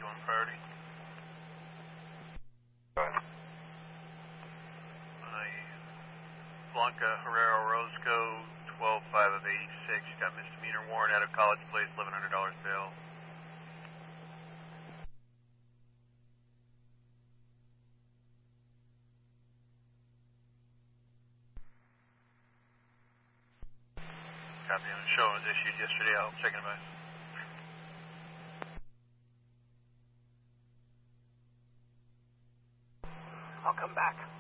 on priority. Go ahead. Blanca Herrero Roscoe, 12-5 of 86. Got misdemeanor warrant out of College Place, $1,100 bail. Copy on the show was issued yesterday. I'll check it out. I'll come back.